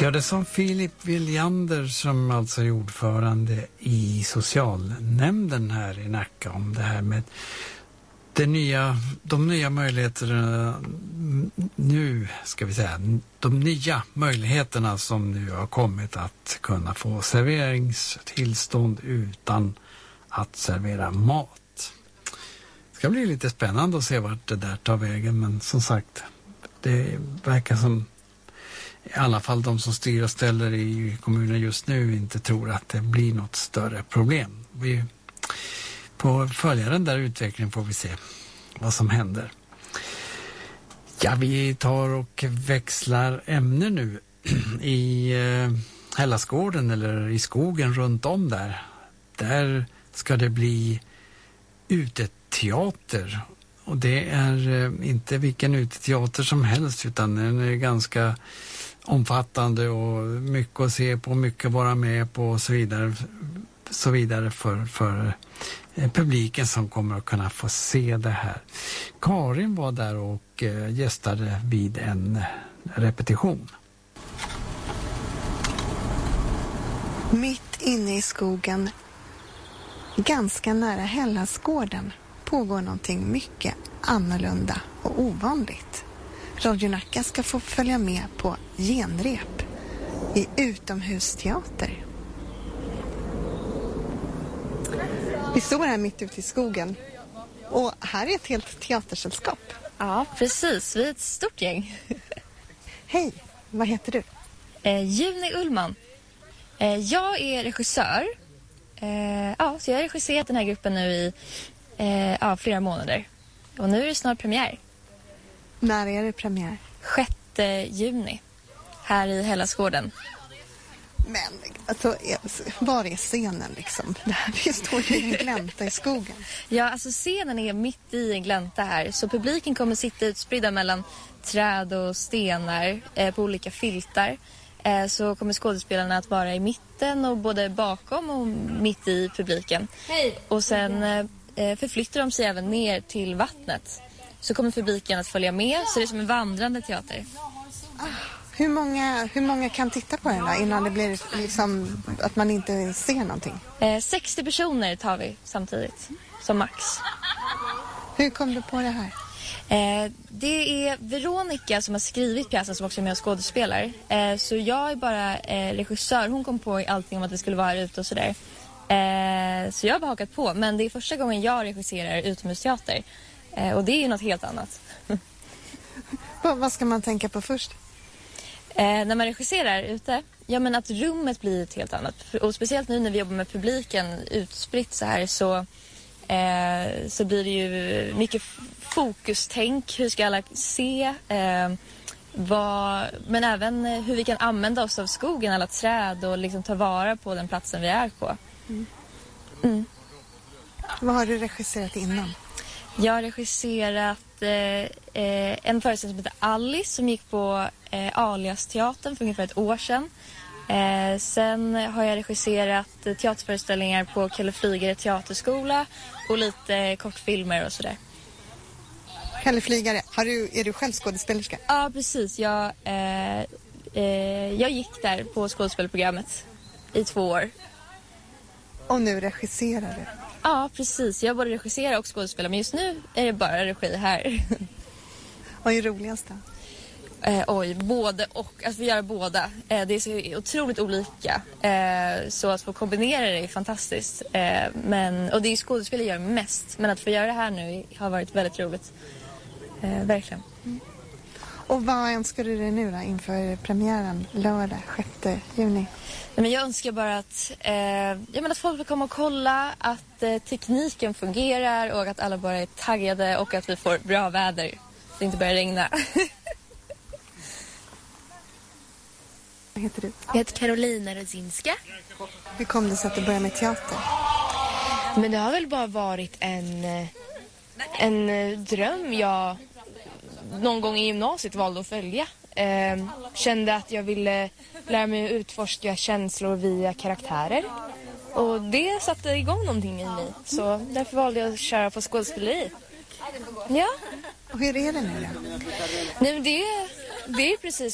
Ja, det som Filip Viljander som alltså är ordförande i socialnämnden här i Nacka om det här med de nya möjligheterna nu, ska vi säga, de nya möjligheterna som nu har kommit att kunna få serveringstillstånd utan att servera mat. Det ska bli lite spännande att se vart det där tar vägen, men som sagt, det verkar som i alla fall de som styr och ställer i kommunen just nu inte tror att det blir något större problem. Vi får följa den där utvecklingen, får vi se vad som händer. Ja, vi tar och växlar ämne nu i Hellasgården eller i skogen runt om där. Där ska det bli uteteater. Och det är inte vilken uteteater som helst, utan den är ganska omfattande och mycket att se på, mycket att vara med på och så vidare för publiken som kommer att kunna få se det här. Karin var där och gästade vid en repetition. Mitt inne i skogen, ganska nära Hellasgården, pågår någonting mycket annorlunda och ovanligt. Radio Nacka ska få följa med på genrep i utomhusteater. Vi står här mitt ute i skogen och här är ett helt teatersällskap. Ja, precis. Vi är ett stort gäng. Hej, vad heter du? Juni Ullman. Jag är regissör. Så jag har regisserat den här gruppen nu i flera månader. Och nu är det snart premiär. När är det premiär? 6 juni. Här i Hellasgården. Men alltså, var är scenen liksom? Vi står ju i en glänta i skogen. Ja, alltså scenen är mitt i en glänta här. Så publiken kommer sitta utspridda mellan träd och stenar på olika filtar. Så kommer skådespelarna att vara i mitten och både bakom och mitt i publiken. Hej. Och sen förflyttar de sig även ner till vattnet. Så kommer publiken att följa med, så det är som en vandrande teater. Hur många kan titta på den där innan det blir liksom att man inte ser någonting? 60 personer tar vi samtidigt, som max. Hur kom du på det här? Det är Veronica som har skrivit pjäsen som också är med och skådespelar. Så jag är bara regissör. Hon kom på allting om att det skulle vara här ute och sådär. Så jag har bara hakat på. Men det är första gången jag regisserar utomhusteater. Och det är ju något helt annat. Vad ska man tänka på först? När man regisserar ute, ja men att rummet blir ett helt annat. Och speciellt nu när vi jobbar med publiken utspritt så här så blir det ju mycket fokustänk. Hur ska alla se? Men även hur vi kan använda oss av skogen, alla träd och liksom ta vara på den platsen vi är på. Vad har du regisserat innan? Jag har regisserat en föreställning som heter Alice som gick på Alias-teatern för ungefär ett år sedan. Sen har jag regisserat teaterföreställningar på Kalle Flygare teaterskola och lite kortfilmer och sådär. Kalle Flygare, är du själv skådespelerska? Ja, precis. Jag gick där på skådespelprogrammet i 2 år. Och nu regisserar du? Ja, precis. Jag både regisserar och skådespelar, men just nu är det bara regi här. Vad är roligast då? Både och. Att få göra båda. Det är så otroligt olika. Så att få kombinera det är fantastiskt. Och det är skådespel jag gör mest. Men att få göra det här nu har varit väldigt roligt. Verkligen. Och vad önskar du dig nu då inför premiären lördag 6 juni? Men jag önskar bara att folk vill komma och kolla, att tekniken fungerar och att alla bara är taggade och att vi får bra väder. Så det inte börjar regna. Vad heter du? Jag heter Karolina Rodzinska. Hur kom det sig att du började med teater? Men det har väl bara varit en dröm jag någon gång i gymnasiet valde att följa. Kände att jag ville lära mig att utforska känslor via karaktärer. Och det satte igång någonting i mig. Så därför valde jag att köra på skådespeleri. Ja. Och hur är det nu då? Nej, men det är precis